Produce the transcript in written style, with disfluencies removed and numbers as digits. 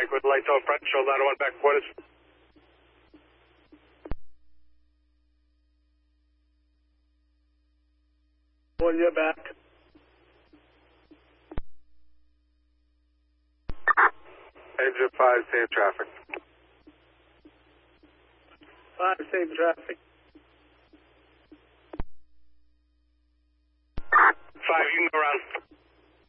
Frank with lights out front, show 901 back quarters. On your back. Engine 5, same traffic. 5, same traffic. 5, you can go around.